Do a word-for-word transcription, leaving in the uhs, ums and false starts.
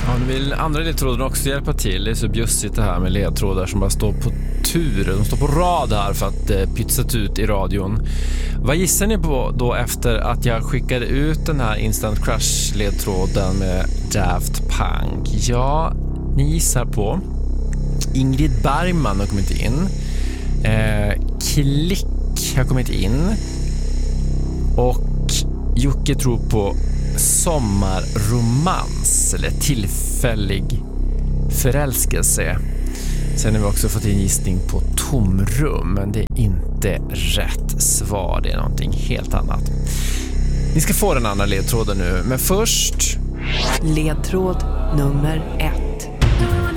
Ja, nu vill andra ledtrådar också hjälpa till. Det är så bjussigt det här med ledtrådar som bara står på tur. De står på rad här för att eh, pytsat ut i radion. Vad gissar ni på då efter att jag skickade ut den här Instant Crush-ledtråden med Daft Punk? Ja, ni gissar på Ingrid Bergman har kommit in. Eh, Klick har kommit in. Och Jocke tror på sommarromans eller tillfällig förälskelse. Sen har vi också fått en gissning på tomrum, men det är inte rätt svar. Det är någonting helt annat. Ni ska få den andra ledtråden nu, men först ledtråd nummer ett.